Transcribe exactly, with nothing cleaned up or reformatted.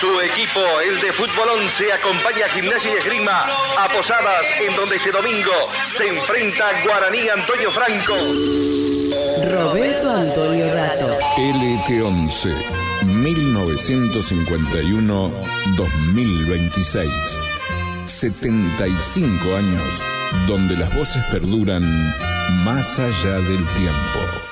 Su equipo, el de Fútbol once, acompaña a Gimnasia y Esgrima a Posadas, en donde este domingo se enfrenta Guaraní Antonio Franco. Roberto Antonio Rato. L T once, mil novecientos cincuenta y uno a dos mil veintiséis. setenta y cinco años donde las voces perduran más allá del tiempo.